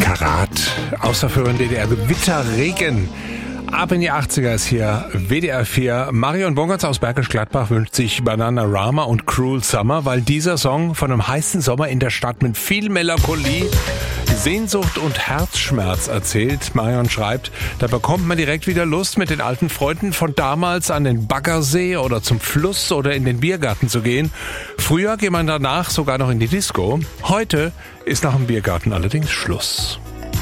Karat. Außerführend DDR Gewitterregen. Ab in die 80er ist hier WDR 4. Marion Bongertz aus Bergisch Gladbach wünscht sich Bananarama und Cruel Summer, weil dieser Song von einem heißen Sommer in der Stadt mit viel Melancholie, Sehnsucht und Herzschmerz erzählt. Marion schreibt, da bekommt man direkt wieder Lust, mit den alten Freunden von damals an den Baggersee oder zum Fluss oder in den Biergarten zu gehen. Früher geht man danach sogar noch in die Disco. Heute ist nach dem Biergarten allerdings Schluss.